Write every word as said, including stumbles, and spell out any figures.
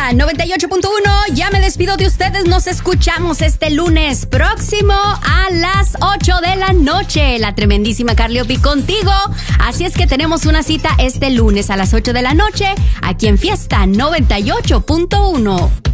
Fiesta noventa y ocho punto uno. Ya me despido de ustedes. Nos escuchamos este lunes próximo a las ocho de la noche. La tremendísima Carliopi contigo. Así es que tenemos una cita este lunes a las ocho de la noche aquí en Fiesta noventa y ocho punto uno.